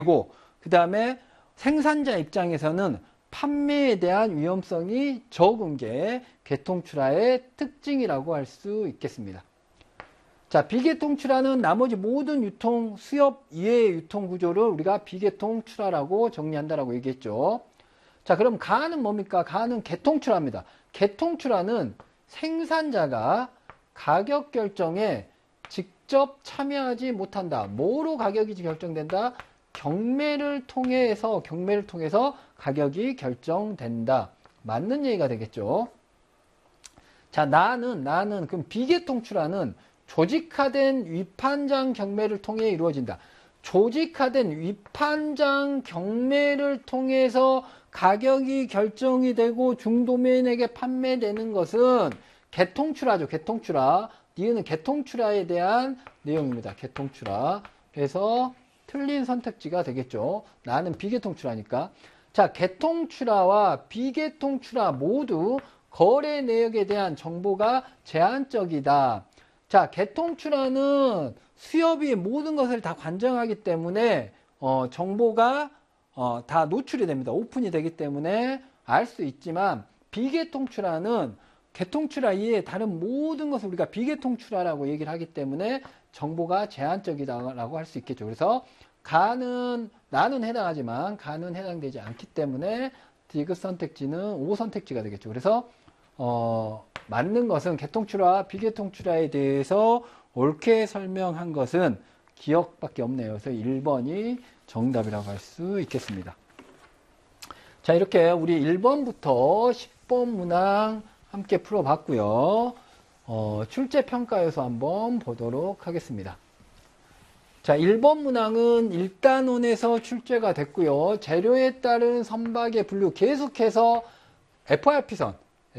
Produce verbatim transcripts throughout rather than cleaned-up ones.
그 다음에 생산자 입장에서는 판매에 대한 위험성이 적은 게 개통출하의 특징이라고 할 수 있겠습니다. 자, 비개통출하는 나머지 모든 유통, 수협 이외의 유통 구조를 우리가 비개통출하라고 정리한다라고 얘기했죠. 자, 그럼 가는 뭡니까? 가는 개통출하입니다. 개통출하는 생산자가 가격 결정에 직접 참여하지 못한다. 뭐로 가격이 결정된다? 경매를 통해서, 경매를 통해서 가격이 결정된다. 맞는 얘기가 되겠죠. 자, 나는, 나는, 그럼 비개통출하는 조직화된 위판장 경매를 통해 이루어진다. 조직화된 위판장 경매를 통해서 가격이 결정이 되고 중도면에게 판매되는 것은 개통출하죠. 개통출하. 니은은 개통출하에 대한 내용입니다. 개통출하. 그래서 틀린 선택지가 되겠죠. 나는 비개통출하니까. 자, 개통출하와 비개통출하 모두 거래 내역에 대한 정보가 제한적이다. 자, 개통출하는 수협이 모든 것을 다 관정하기 때문에 어, 정보가 어, 다 노출이 됩니다. 오픈이 되기 때문에 알 수 있지만 비개통출하는 개통출하 이외에 다른 모든 것을 우리가 비개통출하라고 얘기를 하기 때문에 정보가 제한적이다라고 할 수 있겠죠. 그래서 가는 나는 해당하지만 가는 해당되지 않기 때문에 디귿 선택지는 오 선택지가 되겠죠. 그래서 어, 맞는 것은 개통출하, 비개통출하에 대해서 옳게 설명한 것은 기억밖에 없네요. 그래서 일 번이 정답이라고 할 수 있겠습니다. 자, 이렇게 우리 일 번부터 십 번 문항 함께 풀어봤고요. 어, 출제평가에서 한번 보도록 하겠습니다. 자, 일 번 문항은 일 단원에서 출제가 됐고요. 재료에 따른 선박의 분류 계속해서 에프알피선,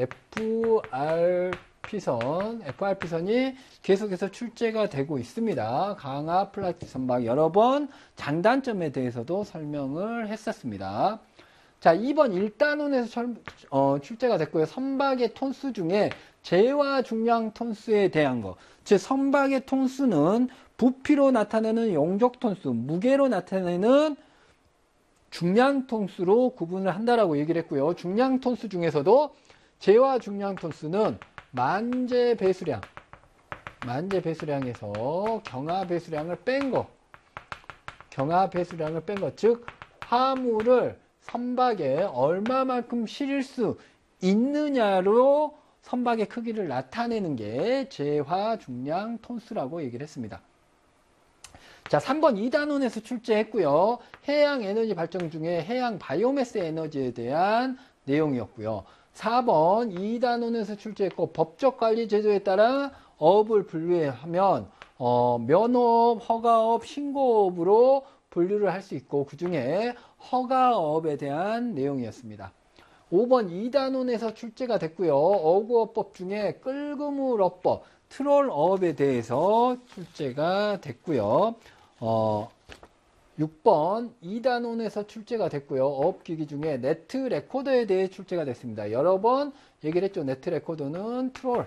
에프알피선, 에프알피선이 계속해서 출제가 되고 있습니다. 강화 플라스틱 선박 여러 번 장단점에 대해서도 설명을 했었습니다. 자, 이 번 일 단원에서 절, 어, 출제가 됐고요. 선박의 톤수 중에 재화 중량 톤수에 대한 거. 즉, 선박의 톤수는 부피로 나타내는 용적 톤수, 무게로 나타내는 중량 톤수로 구분을 한다라고 얘기를 했고요. 중량 톤수 중에서도 재화 중량 톤수는 만재 배수량, 만재 배수량에서 경하 배수량을 뺀 거, 경하 배수량을 뺀 거, 즉 화물을 선박에 얼마만큼 실을 수 있느냐로 선박의 크기를 나타내는 게 재화 중량 톤수라고 얘기를 했습니다. 자, 삼 번 이 단원에서 출제했고요. 해양 에너지 발전 중에 해양 바이오매스 에너지에 대한 내용이었고요. 사 번 이 단원에서 출제했고, 법적 관리 제도에 따라 어업을 분류하면 어, 면허업, 허가업, 신고업으로 분류를 할 수 있고, 그 중에 허가업에 대한 내용이었습니다. 오 번 이 단원에서 출제가 됐고요. 어구어법 중에 끌그물어법, 트롤어업에 대해서 출제가 됐고요. 어, 육 번 이 단원에서 출제가 됐고요. 어업기기 중에 네트 레코더에 대해 출제가 됐습니다. 여러 번 얘기를 했죠. 네트 레코더는 트롤,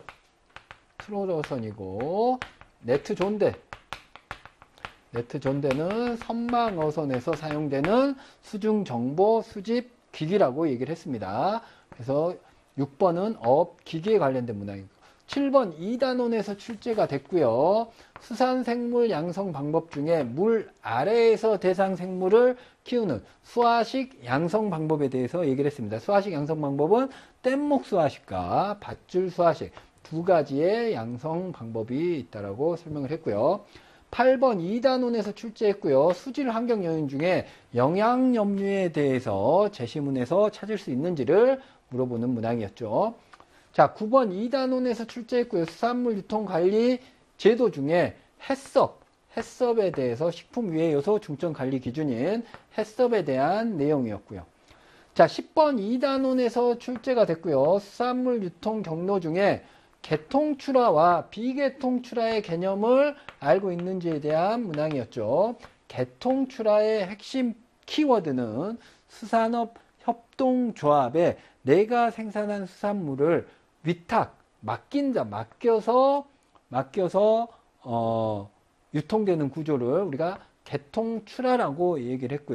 트롤어선이고, 네트 존대, 네트 존대는 선망 어선에서 사용되는 수중 정보 수집 기기라고 얘기를 했습니다. 그래서 육 번은 어업 기기에 관련된 문항이고, 칠 번 이 단원에서 출제가 됐고요. 수산생물 양성 방법 중에 물 아래에서 대상 생물을 키우는 수화식 양성 방법에 대해서 얘기를 했습니다. 수화식 양성 방법은 뗏목 수화식과 밧줄 수화식 두 가지의 양성 방법이 있다라고 설명을 했고요. 팔 번 이 단원에서 출제했고요. 수질 환경 요인 중에 영양염류에 대해서 제시문에서 찾을 수 있는지를 물어보는 문항이었죠. 자, 구 번 이 단원에서 출제했고요. 수산물 유통관리 제도 중에 해썹, 해썹에 대해서 식품 위해 요소 중점 관리 기준인 해썹에 대한 내용이었고요. 자, 십 번 이 단원에서 출제가 됐고요. 수산물 유통 경로 중에 개통출하와 비개통출하의 개념을 알고 있는지에 대한 문항이었죠. 개통출하의 핵심 키워드는 수산업 협동조합에 내가 생산한 수산물을 위탁, 맡긴다, 맡겨서, 맡겨서, 어, 유통되는 구조를 우리가 개통출하라고 얘기를 했고요.